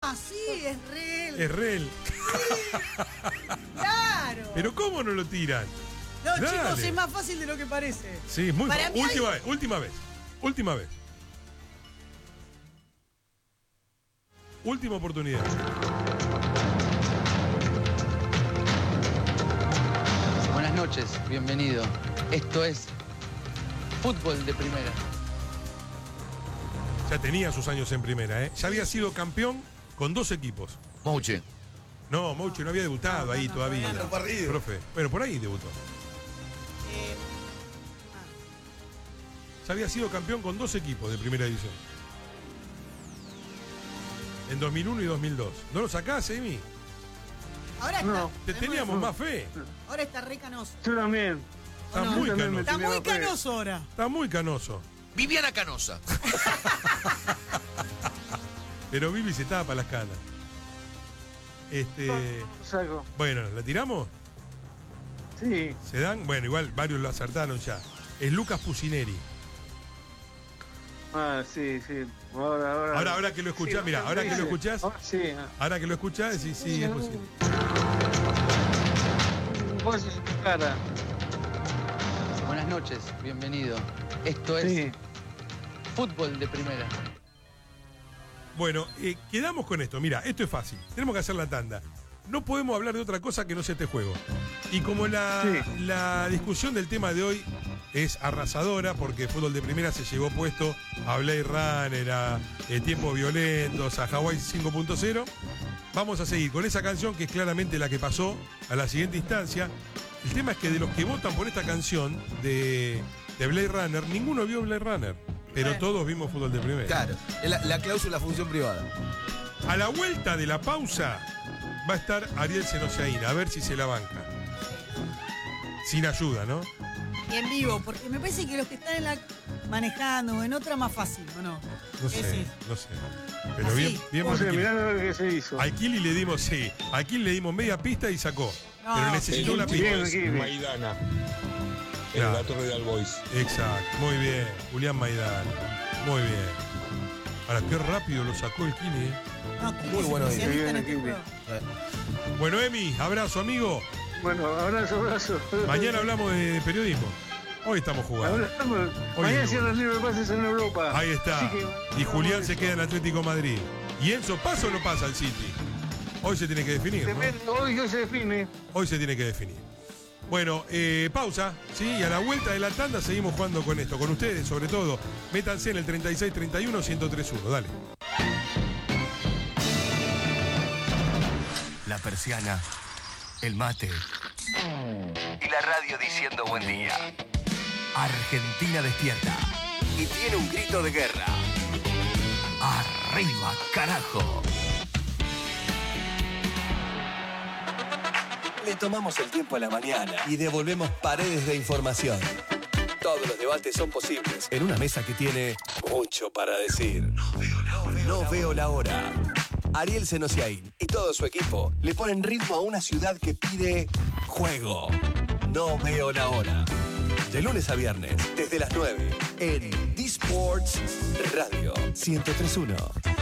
Ah, sí, es real. Es Rel. Claro. Pero ¿cómo no lo tiran? No, Dale. chicos, es más fácil de lo que parece. Sí, es muy Para fácil. mí hay- Última vez. Última oportunidad. Buenas noches, bienvenido. Esto es Fútbol de Primera. Ya tenía sus años en primera, ¿eh? Ya había sido campeón con 2 equipos. Mouche. No, Mouche no había debutado ahí todavía. no, partido. Profe. Bueno, por ahí debutó. Ya había sido campeón con 2 equipos de primera división. En 2001 y 2002. ¿No lo sacás, Emi? Ahora No. Te teníamos más fe. Ahora está re canoso. Yo también. Está No, muy yo también me canoso. Está muy tenía fe. canoso ahora. Está muy canoso. Viviana Canosa. Pero Vivi se tapa las canas. Saco. Bueno, ¿la tiramos? Sí. ¿Se dan? Bueno, igual varios lo acertaron ya. Es Lucas Pusineri. Ah, sí, sí. Ahora que lo escuchás, mira, ahora que lo escuchás, Sí. ahora que lo escuchás, decís, sí, es Pusineri. Vos es tu cara. Buenas noches, bienvenido. Esto es Sí. Fútbol de Primera. Bueno, quedamos con esto. Mira, esto es fácil. Tenemos que hacer la tanda. No podemos hablar de otra cosa que no sea este juego. Y como la discusión del tema de hoy es arrasadora, porque Fútbol de Primera se llevó puesto a Blade Runner, a Tiempos Violentos, a Hawaii 5.0, vamos a seguir con esa canción que es claramente la que pasó a la siguiente instancia. El tema es que de los que votan por esta canción de Blade Runner, ninguno vio Blade Runner, pero todos vimos Fútbol de Primera. Claro, es la cláusula función privada. A la vuelta de la pausa va a estar Ariel Senosiaín, a ver si se la banca. Sin ayuda, ¿no? Y en vivo, porque me parece que los que están manejando o en otra más fácil, ¿o no? No ¿Qué sé, decís? no sé. Pero Así. bien O sea, Marquini. mirá lo que se hizo. Al Kili le dimos, sí. Al Kili le dimos media pista y sacó. No, Pero necesitó una pista. Bien, Kili. Maidana, en Claro. la Torre de Albois. Exacto, muy bien. Julián Maidana. Muy bien. Ahora, qué rápido lo sacó el Kili, ¿eh? No, que Muy es bueno, especialista en bien, este bien. juego. Bueno, Emi, abrazo, amigo. Bueno, abrazo. Mañana hablamos de periodismo. Hoy estamos jugando. Ahora estamos. Hoy Mañana es cierra el libro de pases en Europa. Ahí está. Así que- Y Julián se queda en Atlético Madrid. ¿Y Enzo pasa o no pasa al City? Hoy se tiene que definir, ¿no? Hoy se define. Hoy se tiene que definir. Bueno, pausa, ¿sí? Y a la vuelta de la tanda seguimos jugando con esto, con ustedes sobre todo. Métanse en el 3631-1031, dale. La persiana, el mate y la radio diciendo buen día. Argentina despierta y tiene un grito de guerra. ¡Arriba, carajo! Le tomamos el tiempo a la mañana y devolvemos paredes de información. Todos los debates son posibles en una mesa que tiene mucho para decir. No veo la hora. Ariel Senosiaín y todo su equipo le ponen ritmo a una ciudad que pide juego. No veo la hora. De lunes a viernes, desde las 9, en D-Sports Radio 103.1.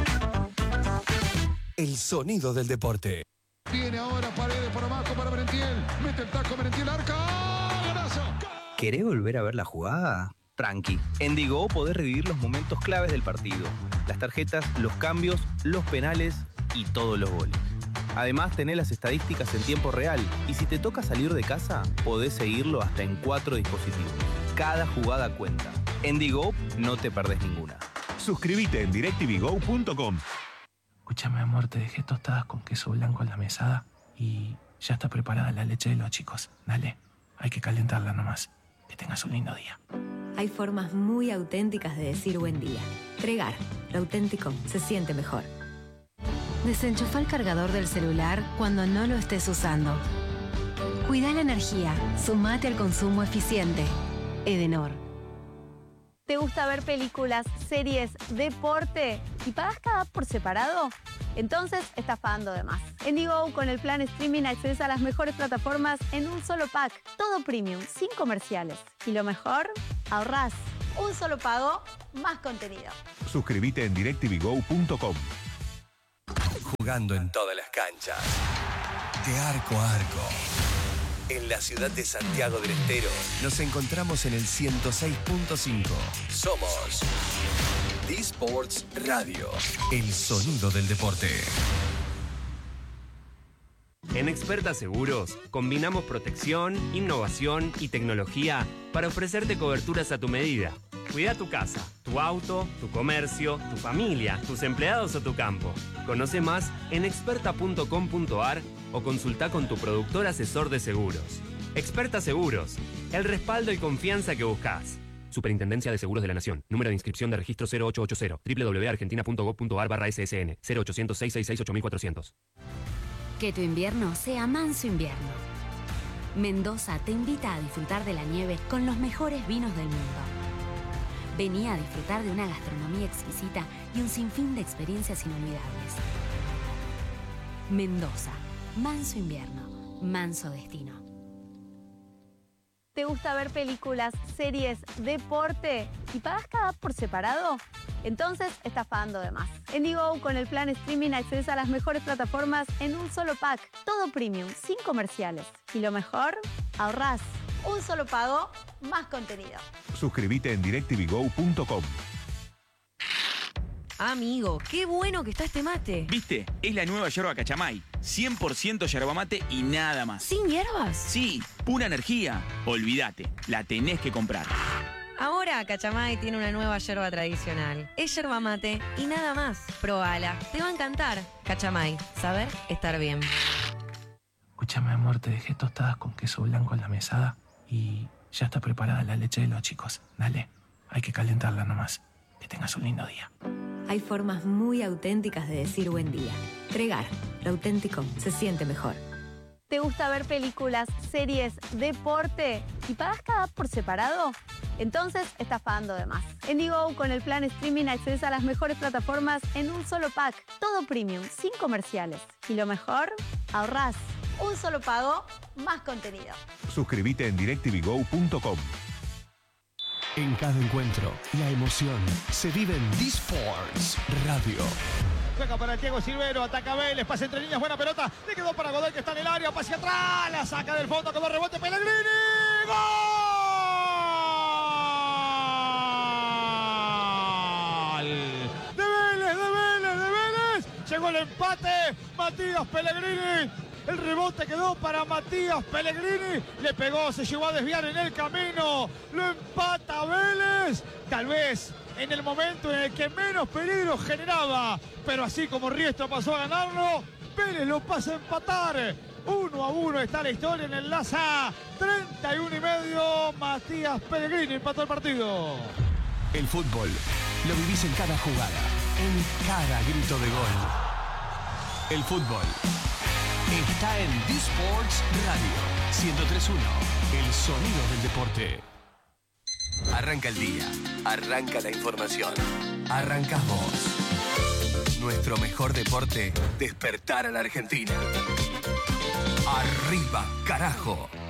El sonido del deporte. Viene ahora Paredes por abajo para Merentiel. Mete el taco Merentiel, arca. ¡Golazo! ¿Querés volver a ver la jugada? Tranqui. En Digo podés revivir los momentos claves del partido. Las tarjetas, los cambios, los penales y todos los goles. Además, tenés las estadísticas en tiempo real. Y si te toca salir de casa, podés seguirlo hasta en 4 dispositivos. Cada jugada cuenta. En Digo no te perdés ninguna. Suscríbete en directvgo.com. Escúchame, amor, te dejé tostadas con queso blanco en la mesada y ya está preparada la leche de los chicos. Dale, hay que calentarla nomás. Que tengas un lindo día. Hay formas muy auténticas de decir buen día. Tregar, lo auténtico se siente mejor. Desenchufa el cargador del celular cuando no lo estés usando. Cuida la energía, sumate al consumo eficiente. Edenor. ¿Te gusta ver películas, series, deporte y pagas cada por separado? Entonces estás pagando de más. En Digo, con el plan streaming accedes a las mejores plataformas en un solo pack. Todo premium, sin comerciales. Y lo mejor, ahorrás. Un solo pago, más contenido. Suscríbete en directvgo.com. jugando en todas las canchas, de arco a arco. En la ciudad de Santiago del Estero nos encontramos en el 106.5. Somos D-Sports Radio, el sonido del deporte. En Experta Seguros combinamos protección, innovación y tecnología para ofrecerte coberturas a tu medida. Cuida tu casa, tu auto, tu comercio, tu familia, tus empleados o tu campo. Conoce más en experta.com.ar o consulta con tu productor asesor de seguros. Experta Seguros, el respaldo y confianza que buscas. Superintendencia de Seguros de la Nación. Número de inscripción de registro 0880. www.argentina.gov.ar/ssn 0800 666 8400. Que tu invierno sea manso invierno. Mendoza te invita a disfrutar de la nieve con los mejores vinos del mundo. Vení a disfrutar de una gastronomía exquisita y un sinfín de experiencias inolvidables. Mendoza, manso invierno, manso destino. ¿Te gusta ver películas, series, deporte y pagas cada app por separado? Entonces estás pagando de más. En Digo, con el plan streaming accedes a las mejores plataformas en un solo pack. Todo premium, sin comerciales. Y lo mejor, ahorrás. Un solo pago, más contenido. Suscríbete en directtvgo.com. Amigo, qué bueno que está este mate. ¿Viste? Es la nueva yerba Cachamay. 100% yerba mate y nada más. ¿Sin hierbas? Sí, pura energía. Olvídate, la tenés que comprar. Ahora Cachamay tiene una nueva yerba tradicional. Es yerba mate y nada más. Probala, te va a encantar. Cachamay, saber estar bien. Escúchame, amor, te dejé tostadas con queso blanco en la mesada y ya está preparada la leche de los chicos. Dale, hay que calentarla nomás. Que tengas un lindo día. Hay formas muy auténticas de decir buen día. Tregar, lo auténtico se siente mejor. ¿Te gusta ver películas, series, deporte y pagas cada app por separado? Entonces estás pagando de más. En Digo, con el plan streaming accedes a las mejores plataformas en un solo pack. Todo premium, sin comerciales. Y lo mejor, ahorrás. Un solo pago, más contenido. Suscríbete en directtvgo.com. En cada encuentro, la emoción se vive en D-Sports Radio. Juega para Thiago Silvero, ataca Vélez, pase entre líneas, buena pelota. Le quedó para Godoy que está en el área, pase atrás, la saca del fondo, quedó rebote, Pellegrini. ¡Gol! De Vélez. Llegó el empate, Matías Pellegrini. El rebote quedó para Matías Pellegrini. Le pegó, se llevó a desviar en el camino. Lo empata Vélez. Tal vez en el momento en el que menos peligro generaba. Pero así como Riestra pasó a ganarlo, Vélez lo pasa a empatar. 1-1 está la historia en el Laza. 31:30. Matías Pellegrini empató el partido. El fútbol lo vivís en cada jugada, en cada grito de gol. El fútbol está en D-Sports Radio 103.1, el sonido del deporte. Arranca el día, arranca la información, arrancás vos. Nuestro mejor deporte, despertar a la Argentina. Arriba, carajo.